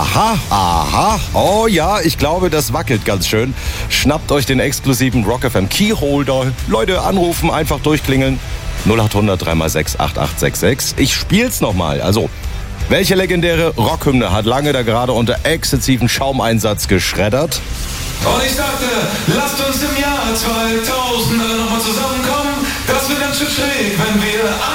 Aha. Oh ja, ich glaube, das wackelt ganz schön. Schnappt euch den exklusiven Rock FM Keyholder. Leute, anrufen, einfach durchklingeln. 0800 3x6 8866. Ich spiel's nochmal. Also, welche legendäre Rockhymne hat lange da gerade unter exzessiven Schaumeinsatz geschreddert? Und ich sagte, lasst uns im Jahr 2000 alle nochmal zusammenkommen. Das wird ganz schön schräg, wenn wir